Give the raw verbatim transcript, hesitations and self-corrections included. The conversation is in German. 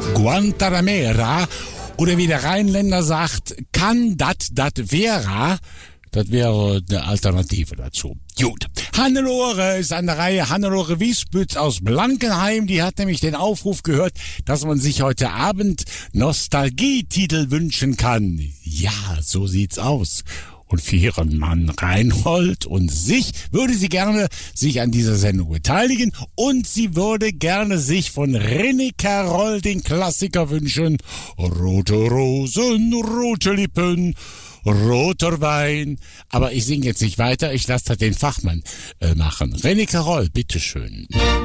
Guantanamera. Oder wie der Rheinländer sagt, kann dat dat vera? Das wäre eine Alternative dazu. Gut. Hannelore ist an der Reihe. Hannelore Wiesbütz aus Blankenheim. Die hat nämlich den Aufruf gehört, dass man sich heute Abend Nostalgietitel wünschen kann. Ja, so sieht's aus. Und für ihren Mann Reinhold und sich würde sie gerne sich an dieser Sendung beteiligen. Und sie würde gerne sich von René Caroll den Klassiker wünschen. Rote Rosen, rote Lippen, roter Wein. Aber ich singe jetzt nicht weiter. Ich lasse das den Fachmann äh, machen. René Caroll, bitteschön.